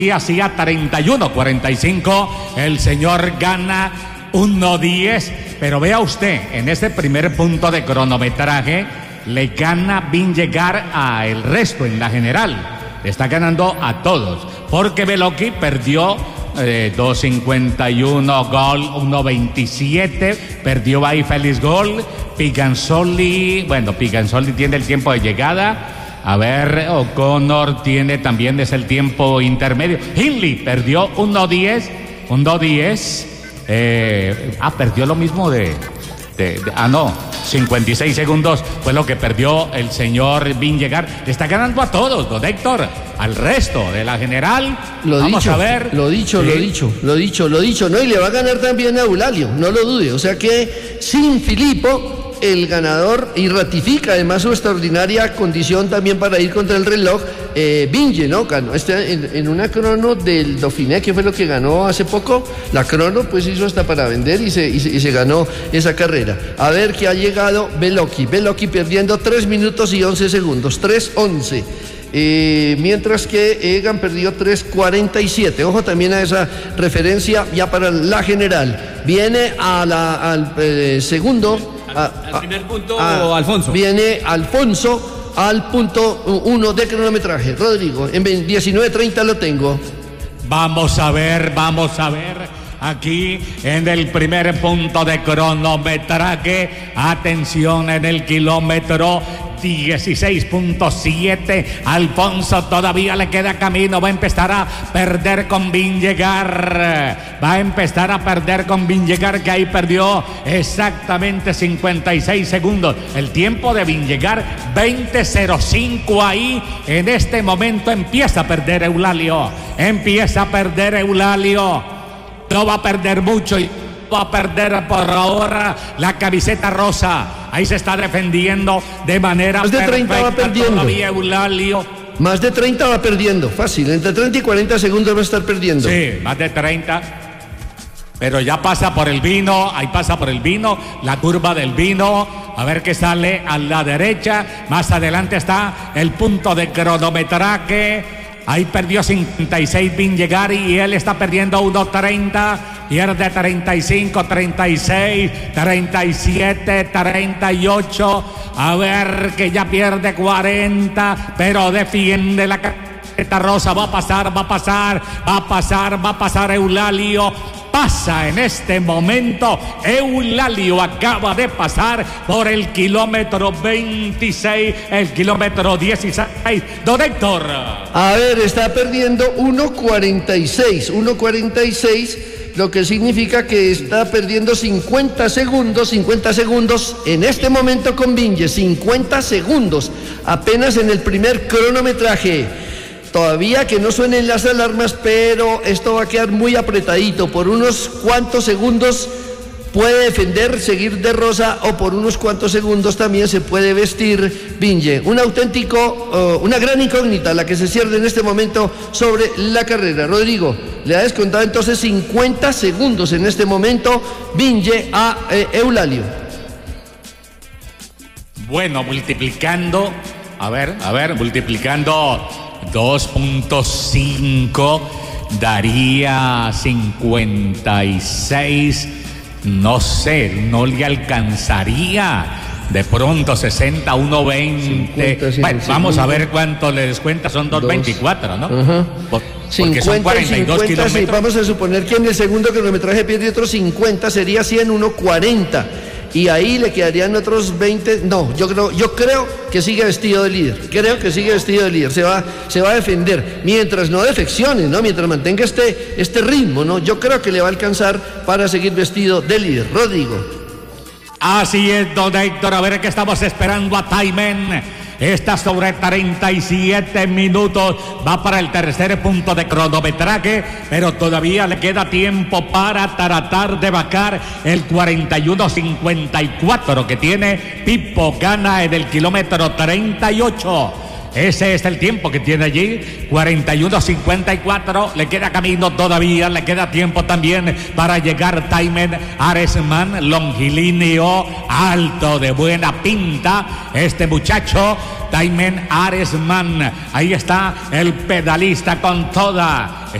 y hacía 31:45. El señor gana 1:10. Pero vea usted, en este primer punto de cronometraje le gana Vingegaard a el resto en la general. Le está ganando a todos. Porque Beloki perdió 2:51 gol, 1:27. Perdió ahí Félix Gol. Piganzoli tiene el tiempo de llegada. A ver, O'Connor tiene también es el tiempo intermedio. Hindley perdió 1:10. Perdió lo mismo 56 segundos fue lo que perdió el señor Vingegaard. Le está ganando a todos, don Héctor, al resto de la general. Vamos a ver. Lo dicho, ¿no? Y le va a ganar también a Eulalio, no lo dude. O sea que sin Filippo, el ganador, y ratifica además su extraordinaria condición también para ir contra el reloj, Vinge, ¿no? Ganó en una crono del Dauphiné, que fue lo que ganó hace poco. La crono pues hizo hasta para vender y se ganó esa carrera. A ver que ha llegado Beloki perdiendo 3 minutos y 11 segundos, 3:11. Mientras que Egan perdió 3:47. Ojo también a esa referencia ya para la general. Viene al segundo. Al primer punto, Alfonso. Viene Alfonso al punto 1 de cronometraje. Rodrigo, en 19:30 lo tengo. Vamos a ver. Aquí en el primer punto de cronometraje. Atención, en el kilómetro 16.7. Alfonso todavía le queda camino. Va a empezar a perder con Vingegaard. Que ahí perdió exactamente 56 segundos. El tiempo de Vingegaard 20:05. Ahí en este momento empieza a perder Eulalio. No va a perder mucho y va a perder por ahora la camiseta rosa. Ahí se está defendiendo de manera más de 30 perfecta va perdiendo. Todavía Eulalio. Más de 30 va perdiendo, fácil. Entre 30 y 40 segundos va a estar perdiendo. Sí, más de 30. Pero ya pasa por el vino. Ahí pasa por el vino. La curva del vino. A ver qué sale a la derecha. Más adelante está el punto de cronometraje. Ahí perdió 56 Vingegaard y él está perdiendo 1:30. Pierde 35, 36, 37, 38. A ver que ya pierde 40, pero defiende la camiseta rosa. Va a pasar Eulalio. Pasa en este momento. Eulalio acaba de pasar por el kilómetro 26, el kilómetro 16. Don Héctor. A ver, está perdiendo 1:46, lo que significa que está perdiendo 50 segundos en este momento con Vinge. 50 segundos, apenas en el primer cronometraje. Todavía que no suenen las alarmas, pero esto va a quedar muy apretadito. Por unos cuantos segundos puede defender, seguir de rosa, o por unos cuantos segundos también se puede vestir Vinge. Una gran incógnita la que se cierra en este momento sobre la carrera. Rodrigo, le ha descontado entonces 50 segundos en este momento Vinge a Eulalio. Bueno, multiplicando 2.5 daría 56. No sé, no le alcanzaría. De pronto 60, 1:20. Bueno, vamos a ver cuánto le descuenta. Son 2:24, ¿no? Ajá. Porque 50, son 42 kilómetros. Sí, vamos a suponer que en el segundo cronometraje pierde otros 50, sería 100, 1:40. Y ahí le quedarían otros 20. No, yo creo que sigue vestido de líder. Se va a defender. Mientras no defeccione, ¿no? Mientras mantenga este ritmo, ¿no? Yo creo que le va a alcanzar para seguir vestido de líder. Rodrigo. Así es, don Héctor. A ver qué estamos esperando a Taimen. Está sobre 37 minutos. Va para el tercer punto de cronometraje, pero todavía le queda tiempo para tratar de bajar el 41:54 que tiene Pippo. Gana en el kilómetro 38. Ese es el tiempo que tiene allí, 41:54. Le queda camino todavía, le queda tiempo también para llegar Taimen Aresman, longilíneo, alto, de buena pinta. Este muchacho, Taimen Aresman, ahí está el pedalista con toda.